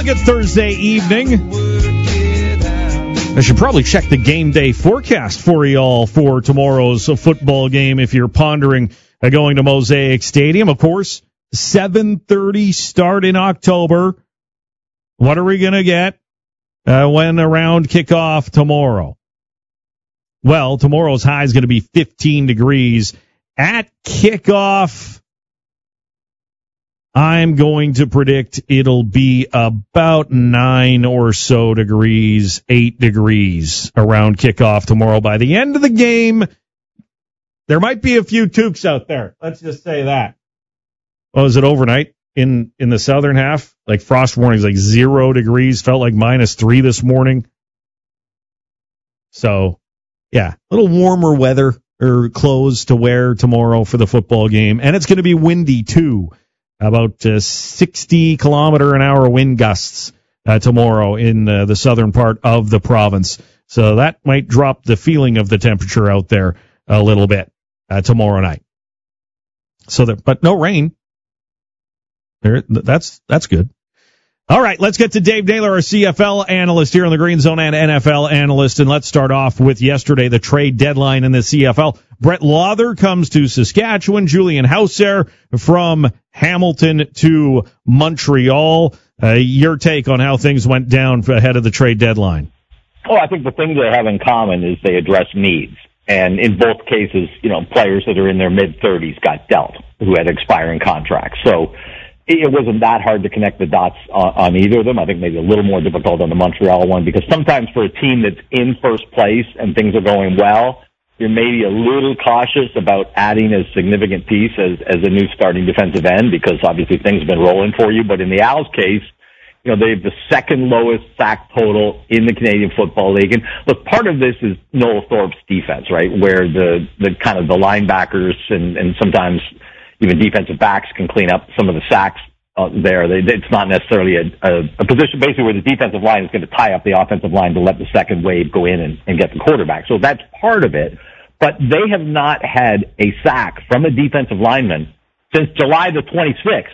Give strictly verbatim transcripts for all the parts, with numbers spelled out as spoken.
Good Thursday evening. I should probably check the game day forecast for you all for tomorrow's football game if you're pondering going to Mosaic Stadium. Of course, seven thirty start in October. What are we going to get uh, when around kickoff tomorrow? Well, tomorrow's high is going to be fifteen degrees. At kickoff, I'm going to predict it'll be about nine or so degrees, eight degrees around kickoff tomorrow. By the end of the game, there might be a few toques out there. Let's just say that. Oh, is it overnight in, in the southern half? Like frost warnings, like zero degrees, felt like minus three this morning. So, yeah, a little warmer weather or clothes to wear tomorrow for the football game. And it's going to be windy, too. About uh, sixty kilometer an hour wind gusts uh, tomorrow in uh, the southern part of the province. So that might drop the feeling of the temperature out there a little bit uh, tomorrow night. So that, but no rain. There, that's that's good. All right, let's get to Dave Naylor, our C F L analyst here on the Green Zone and N F L analyst. And let's start off with yesterday, the trade deadline in the C F L. Brett Lauther comes to Saskatchewan. Julian Hauser from Hamilton to Montreal. Uh, your take on how things went down ahead of the trade deadline? Well, I think the thing they have in common is they address needs. And in both cases, you know, players that are in their mid-thirties got dealt who had expiring contracts. So it wasn't that hard to connect the dots on, on either of them. I think maybe a little more difficult on the Montreal one because sometimes for a team that's in first place and things are going well, you're maybe a little cautious about adding a significant piece as, as a new starting defensive end because obviously things have been rolling for you. But in the Owls case, you know, they have the second lowest sack total in the Canadian Football League. And look, part of this is Noel Thorpe's defense, right, where the, the kind of the linebackers and, and sometimes even defensive backs can clean up some of the sacks uh, there. They, it's not necessarily a, a, a position basically where the defensive line is going to tie up the offensive line to let the second wave go in and, and get the quarterback. So that's part of it. But they have not had a sack from a defensive lineman since July the twenty-sixth.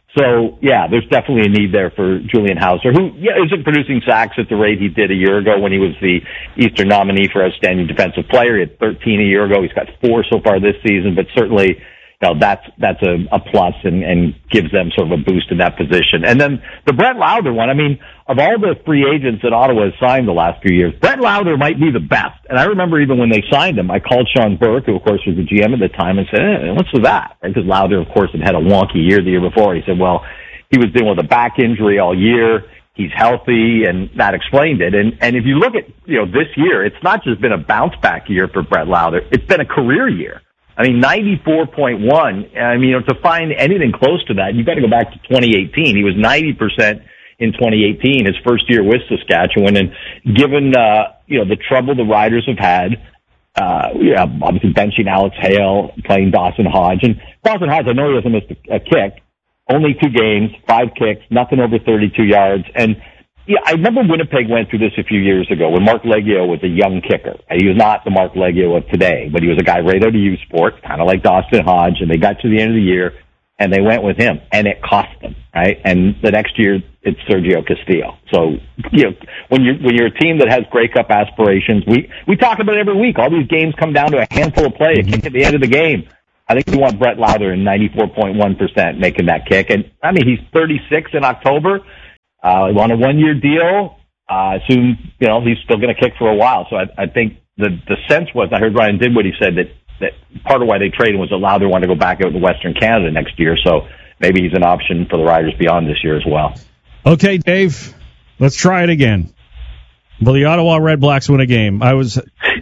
So, yeah, there's definitely a need there for Julian Hauser, who yeah, isn't producing sacks at the rate he did a year ago when he was the Eastern nominee for Outstanding Defensive Player. He had thirteen a year ago. He's got four so far this season, but certainly, you know, that's, that's a, a plus and, and gives them sort of a boost in that position. And then the Brett Lauther one, I mean, of all the free agents that Ottawa has signed the last few years, Brett Lauther might be the best. And I remember even when they signed him, I called Sean Burke, who of course was the G M at the time, and said, eh, what's with that? Because Lauther, of course, had had a wonky year the year before. He said, well, he was dealing with a back injury all year. He's healthy, and that explained it. And, and if you look at, you know, this year, it's not just been a bounce back year for Brett Lauther. It's been a career year. I mean, ninety-four point one, I mean, you know, to find anything close to that, you've got to go back to twenty eighteen. He was ninety percent in twenty eighteen, his first year with Saskatchewan. And given, uh, you know, the trouble the Riders have had, uh, yeah, obviously benching Alex Hale, playing Dawson Hodge. And Dawson Hodge, I know he hasn't missed a, a kick. Only two games, five kicks, nothing over thirty-two yards. And yeah, I remember Winnipeg went through this a few years ago when Mark Leggio was a young kicker. He was not the Mark Leggio of today, but he was a guy right out of U Sport, kind of like Dawson Hodge, and they got to the end of the year, and they went with him, and it cost them, right? And the next year, it's Sergio Castillo. So, you know, when you're, when you're a team that has Grey Cup aspirations, we, we talk about it every week. All these games come down to a handful of play, a kick at the end of the game. I think you want Brett Lauther in ninety-four point one percent making that kick. And, I mean, he's thirty-six in October. Uh, on a one-year deal. Uh, assume, you know, he's still going to kick for a while. So I, I think the, the sense was, I heard Ryan Dinwiddie said that, that part of why they traded was that Lauther wanted to go back out to Western Canada next year. So maybe he's an option for the Riders beyond this year as well. Okay, Dave, let's try it again. Will the Ottawa Red Blacks win a game? I was,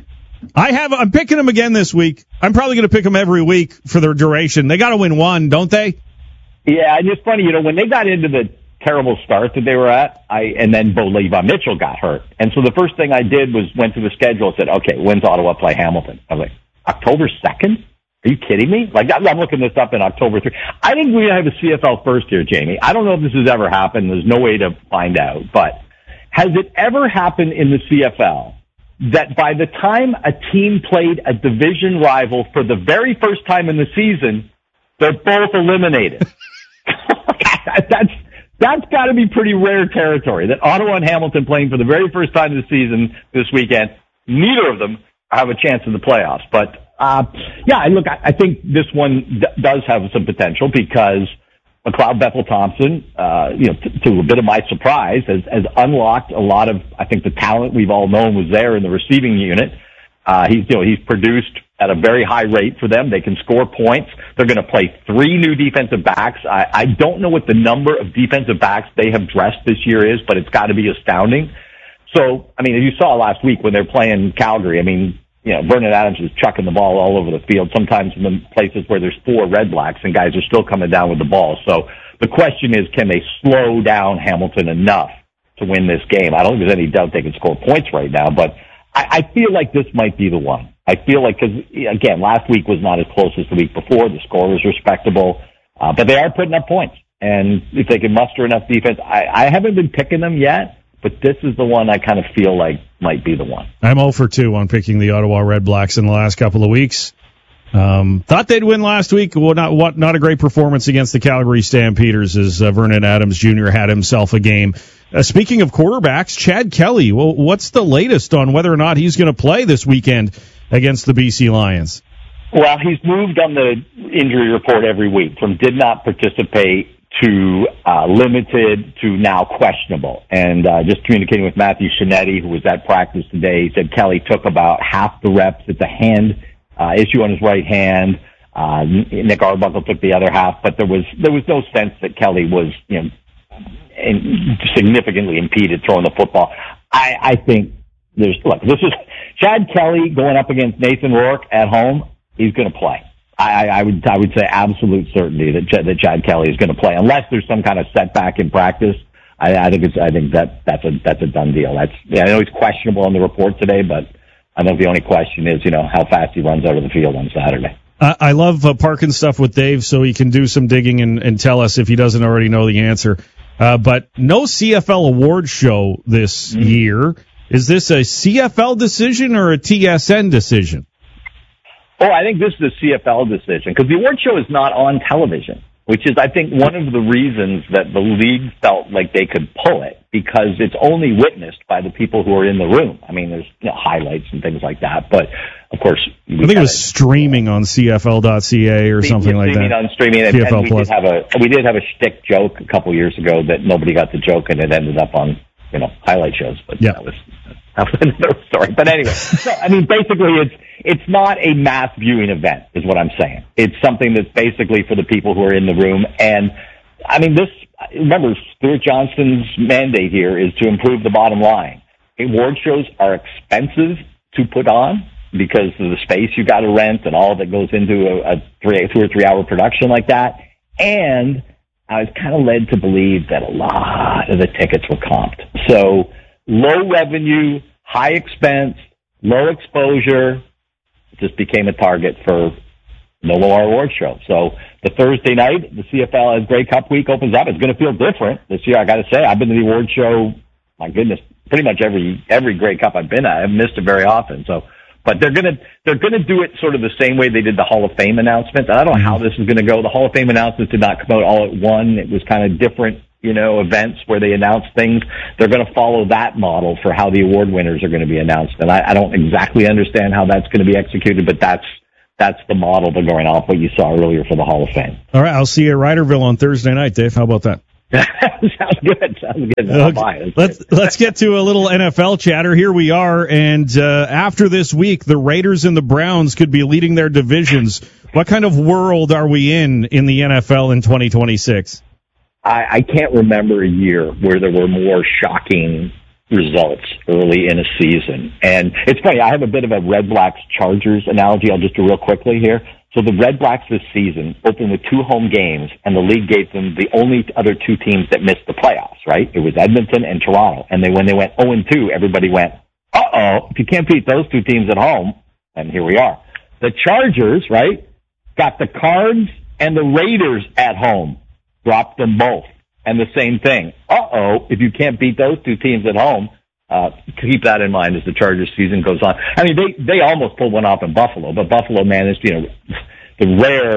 I have, I'm picking them again this week. I'm probably going to pick them every week for their duration. They got to win one, don't they? Yeah, and it's funny, you know, when they got into the terrible start that they were at, I and then Bo Levi Mitchell got hurt. And so the first thing I did was went to the schedule and said, okay, when's Ottawa play Hamilton? I was like, October second? Are you kidding me? Like, I'm looking this up in October third. I think we have a C F L first here, Jamie. I don't know if this has ever happened. There's no way to find out. But has it ever happened in the C F L that by the time a team played a division rival for the very first time in the season, they're both eliminated? That's that's got to be pretty rare territory, that Ottawa and Hamilton playing for the very first time this season, this weekend, neither of them have a chance in the playoffs. But, uh, yeah, look, I, I think this one d- does have some potential because McLeod Bethel-Thompson, uh, you know, t- to a bit of my surprise, has, has unlocked a lot of, I think, the talent we've all known was there in the receiving unit. Uh, he's, you know, he's produced at a very high rate for them. They can score points. They're going to play three new defensive backs. I, I don't know what the number of defensive backs they have dressed this year is, but it's got to be astounding. So, I mean, as you saw last week when they're playing Calgary, I mean, you know, Vernon Adams is chucking the ball all over the field, sometimes in the places where there's four Red Blacks and guys are still coming down with the ball. So the question is, can they slow down Hamilton enough to win this game? I don't think there's any doubt they can score points right now, but I, I feel like this might be the one. I feel like, because, again, last week was not as close as the week before. The score was respectable, uh, but they are putting up points. And if they can muster enough defense, I, I haven't been picking them yet, but this is the one I kind of feel like might be the one. I'm oh for two on picking the Ottawa Red Blacks in the last couple of weeks. Um, thought they'd win last week. Well, not what, not a great performance against the Calgary Stampeders as uh, Vernon Adams Junior had himself a game. Uh, speaking of quarterbacks, Chad Kelly, well, what's the latest on whether or not he's going to play this weekend against the B C Lions? Well, he's moved on the injury report every week from did not participate to uh, limited to now questionable. And uh, just communicating with Matthew Shinetti, who was at practice today, he said Kelly took about half the reps. It's a hand uh, issue on his right hand. Uh, Nick Arbuckle took the other half, but there was there was no sense that Kelly was, you know, in, significantly impeded throwing the football. I, I think there's look. This is Chad Kelly going up against Nathan Rourke at home. He's going to play. I, I would I would say absolute certainty that Ch- that Chad Kelly is going to play, unless there's some kind of setback in practice. I, I think it's I think that that's a that's a done deal. That's yeah, I know he's questionable on the report today, but I think the only question is, you know, how fast he runs out of the field on Saturday. Uh, I love uh, parking stuff with Dave, so he can do some digging and, and tell us if he doesn't already know the answer. Uh, but no C F L award show this mm. year. Is this a C F L decision or a T S N decision? Oh, I think this is a C F L decision because the award show is not on television, which is, I think, one of the reasons that the league felt like they could pull it, because it's only witnessed by the people who are in the room. I mean, there's, you know, highlights and things like that, but of course, I think it was streaming on C F L dot C A or something like that. Streaming on streaming, and, and we did have a we did have a shtick joke a couple years ago that nobody got the joke, and it ended up on, you know, highlight shows. But yeah, that was that was another story. But anyway, so I mean, basically, it's it's not a mass viewing event, is what I'm saying. It's something that's basically for the people who are in the room. And I mean, this. Remember, Stuart Johnston's mandate here is to improve the bottom line. Award shows are expensive to put on because of the space you got to rent and all that goes into a, a three, two or three hour production like that. And I was kind of led to believe that a lot of the tickets were comped. So low revenue, high expense, low exposure, just became a target for no more award show. So the Thursday night, the C F L as Grey Cup week opens up. It's going to feel different this year. I got to say, I've been to the award show, my goodness, pretty much every every Grey Cup I've been at. I've missed it very often. So, but they're gonna they're gonna do it sort of the same way they did the Hall of Fame announcement. I don't know how this is going to go. The Hall of Fame announcements did not come out all at one. It was kind of different, you know, events where they announced things. They're going to follow that model for how the award winners are going to be announced. And I, I don't exactly understand how that's going to be executed, but that's that's the model they're going off what you saw earlier for the Hall of Fame. All right, I'll see you at Ryderville on Thursday night, Dave. How about that? Sounds good. Sounds good. Okay. Let's let's get to a little N F L chatter. Here we are, and uh, after this week, the Raiders and the Browns could be leading their divisions. What kind of world are we in in the N F L in twenty twenty-six? I, I can't remember a year where there were more shocking results early in a season. And it's funny, I have a bit of a Red Blacks Chargers analogy. I'll just do real quickly here. So the Red Blacks this season opened with two home games, and the league gave them the only other two teams that missed the playoffs, right? It was Edmonton and Toronto. And they, when they went oh and two, everybody went, uh-oh, if you can't beat those two teams at home, and here we are. The Chargers, right, got the Cards and the Raiders at home, dropped them both. And the same thing. Uh-oh, if you can't beat those two teams at home, uh, keep that in mind as the Chargers season goes on. I mean, they, they almost pulled one off in Buffalo, but Buffalo managed, you know, the rare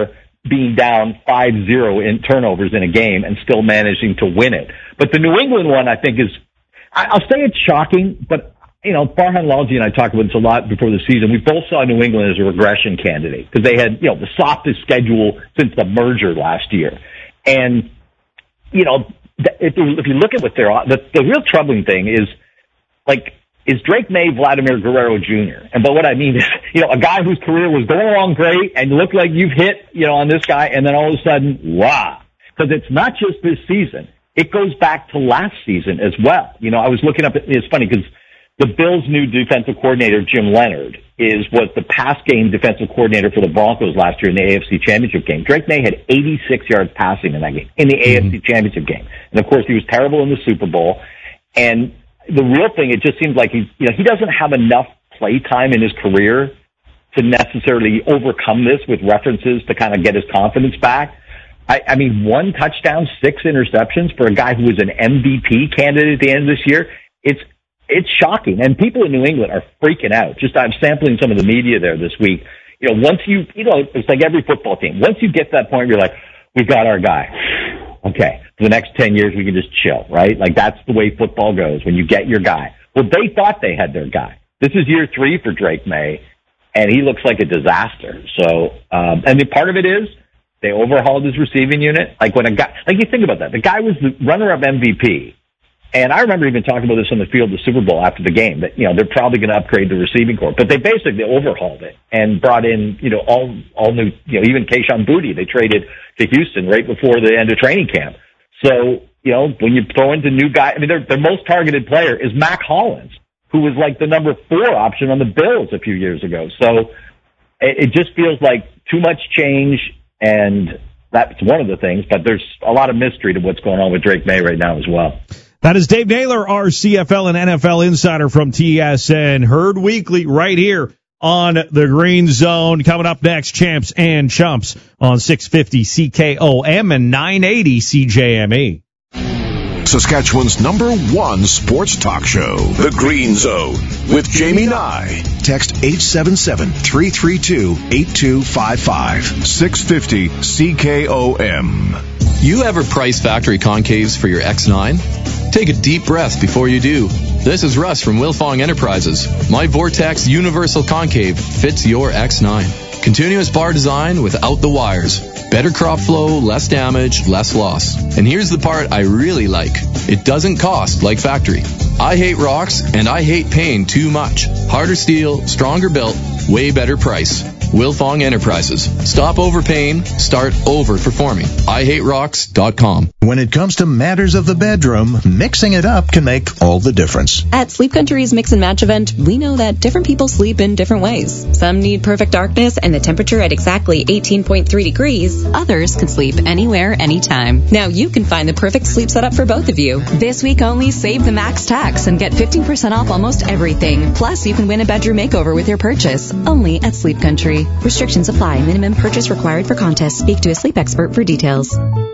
being down five zero in turnovers in a game and still managing to win it. But the New England one, I think, is, I'll say it's shocking, but, you know, Farhan Lalji and I talked about this a lot before the season. We both saw New England as a regression candidate because they had, you know, the softest schedule since the merger last year. And, you know, if you, if you look at what they're on, the, the real troubling thing is, like, is Drake May Vladimir Guerrero Junior? And by what I mean is, you know, a guy whose career was going along great and looked like you've hit, you know, on this guy, and then all of a sudden, wow. Because it's not just this season. It goes back to last season as well. You know, I was looking up, it's funny because the Bills' new defensive coordinator, Jim Leonard, is was the pass game defensive coordinator for the Broncos last year in the A F C Championship game. Drake May had eighty-six yards passing in that game, in the mm-hmm. A F C Championship game. And of course, he was terrible in the Super Bowl. And the real thing, it just seems like he's, you know, he doesn't have enough play time in his career to necessarily overcome this with references to kind of get his confidence back. I, I mean, one touchdown, six interceptions for a guy who was an M V P candidate at the end of this year. It's, it's shocking. And people in New England are freaking out. Just, I'm sampling some of the media there this week. You know, once you, you know, it's like every football team. Once you get to that point, you're like, we got our guy. Okay, for the next ten years, we can just chill, right? Like, that's the way football goes when you get your guy. Well, they thought they had their guy. This is year three for Drake May, and he looks like a disaster. So, um, and the part of it is they overhauled his receiving unit. Like, when a guy, like, you think about that. The guy was the runner-up M V P, and I remember even talking about this on the field of the Super Bowl after the game, that, you know, they're probably going to upgrade the receiving corps. But they basically overhauled it and brought in, you know, all all new, you know, even Kayshon Boutte, they traded to Houston right before the end of training camp. So, you know, when you throw into new guy, I mean, their, their most targeted player is Mac Hollins, who was like the number four option on the Bills a few years ago. So it, it just feels like too much change, and that's one of the things, but there's a lot of mystery to what's going on with Drake May right now as well. That is Dave Naylor, our C F L and N F L insider from T S N, heard weekly right here on the Green Zone. Coming up next, Champs and Chumps on six fifty C K O M and nine eighty C J M E. Saskatchewan's number one sports talk show, The Green Zone, with Jamie Nye. Text eight seven seven, three three two, eight two five five. six fifty C K O M. You ever price factory concaves for your X nine? Take a deep breath before you do. This is Russ from Wilfong Enterprises. My Vortex Universal Concave fits your X nine. Continuous bar design without the wires. Better crop flow, less damage, less loss. And here's the part I really like. It doesn't cost like factory. I hate rocks and I hate paying too much. Harder steel, stronger built, way better price. Wilfong Enterprises. Stop overpaying, start over-performing. I hate rocks dot com. When it comes to matters of the bedroom, mixing it up can make all the difference. At Sleep Country's Mix and Match event, we know that different people sleep in different ways. Some need perfect darkness and the temperature at exactly eighteen point three degrees. Others can sleep anywhere, anytime. Now you can find the perfect sleep setup for both of you. This week only, save the max tax and get fifteen percent off almost everything. Plus, you can win a bedroom makeover with your purchase. Only at Sleep Country. Restrictions apply. Minimum purchase required for contest. Speak to a sleep expert for details.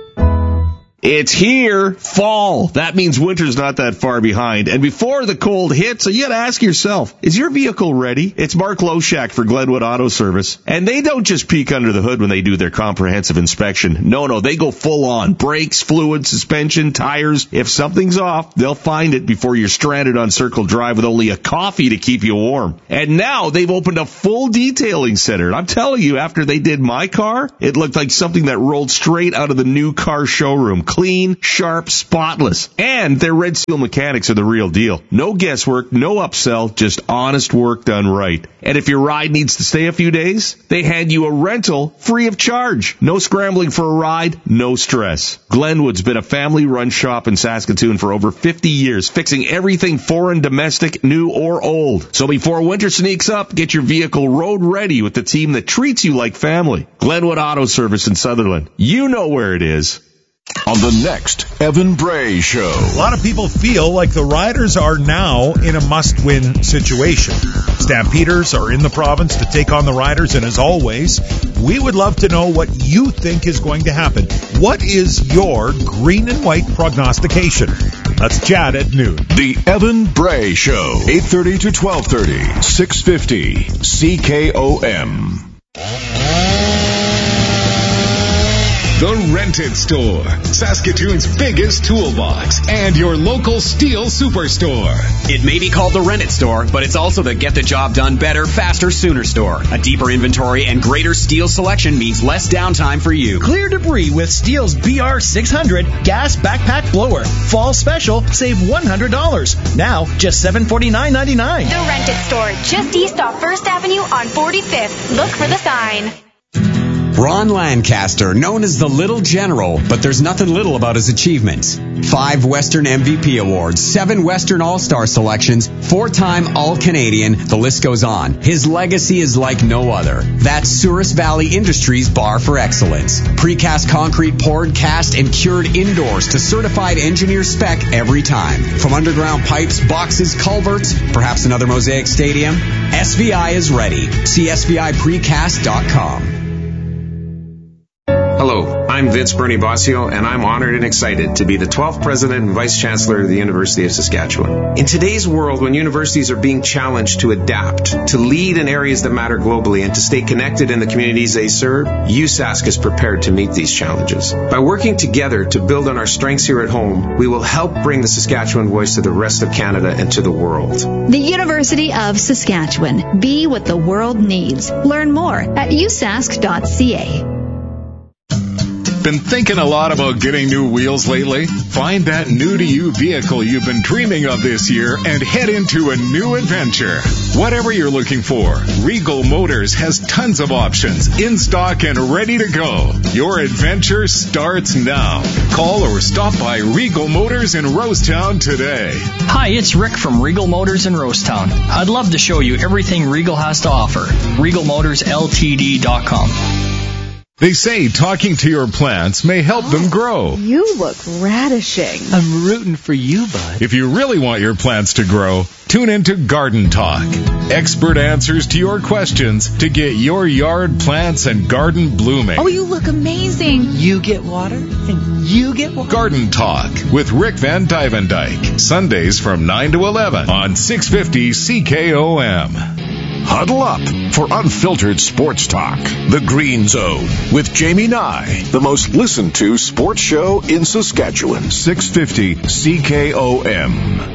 It's here, fall. That means winter's not that far behind. And before the cold hits, you got to ask yourself, is your vehicle ready? It's Mark Loshak for Glenwood Auto Service. And they don't just peek under the hood when they do their comprehensive inspection. No, no, they go full on. Brakes, fluid, suspension, tires. If something's off, they'll find it before you're stranded on Circle Drive with only a coffee to keep you warm. And now they've opened a full detailing center. And I'm telling you, after they did my car, it looked like something that rolled straight out of the new car showroom. Clean, sharp, spotless. And their Red Seal mechanics are the real deal. No guesswork, no upsell, just honest work done right. And if your ride needs to stay a few days, they hand you a rental free of charge. No scrambling for a ride, no stress. Glenwood's been a family-run shop in Saskatoon for over fifty years, fixing everything foreign, domestic, new, or old. So before winter sneaks up, get your vehicle road ready with the team that treats you like family. Glenwood Auto Service in Sutherland. You know where it is. On the next Evan Bray Show. A lot of people feel like the Riders are now in a must-win situation. Stampeders are in the province to take on the Riders, and as always, we would love to know what you think is going to happen. What is your green and white prognostication? Let's chat at noon. The Evan Bray Show, eight thirty to twelve thirty, six fifty C K O M. The Rented Store, Saskatoon's biggest toolbox, and your local steel superstore. It may be called the Rented Store, but it's also the get the job done better, faster, sooner store. A deeper inventory and greater steel selection means less downtime for you. Clear debris with Steel's B R six hundred gas backpack blower. Fall special, save one hundred dollars. Now, just seven hundred forty-nine dollars and ninety-nine cents. The Rented Store, just east off First Avenue on forty-fifth. Look for the sign. Ron Lancaster, known as the Little General, but there's nothing little about his achievements. Five Western M V P awards, seven Western All-Star selections, four-time All-Canadian, the list goes on. His legacy is like no other. That's Souris Valley Industries Bar for Excellence. Precast concrete poured, cast, and cured indoors to certified engineer spec every time. From underground pipes, boxes, culverts, perhaps another Mosaic Stadium, S V I is ready. See S V I precast dot com. Hello, I'm Vince Bernie Bossio, and I'm honored and excited to be the twelfth President and Vice Chancellor of the University of Saskatchewan. In today's world, when universities are being challenged to adapt, to lead in areas that matter globally, and to stay connected in the communities they serve, U S A S C is prepared to meet these challenges. By working together to build on our strengths here at home, we will help bring the Saskatchewan voice to the rest of Canada and to the world. The University of Saskatchewan. Be what the world needs. Learn more at u sask dot c a. Been thinking a lot about getting new wheels lately? Find that new-to-you vehicle you've been dreaming of this year and head into a new adventure. Whatever you're looking for, Regal Motors has tons of options in stock and ready to go. Your adventure starts now. Call or stop by Regal Motors in Rosetown today. Hi, it's Rick from Regal Motors in Rosetown. I'd love to show you everything Regal has to offer. regal motors l t d dot com. They say talking to your plants may help them grow. You look radishing. I'm rooting for you, bud. If you really want your plants to grow, tune into Garden Talk. Expert answers to your questions to get your yard plants and garden blooming. Oh, you look amazing. You get water, and you get water. Garden Talk with Rick Van Dyke. Sundays from nine to eleven on six fifty C K O M. Huddle up for unfiltered sports talk. The Green Zone with Jamie Nye, the most listened to sports show in Saskatchewan. six fifty C K O M.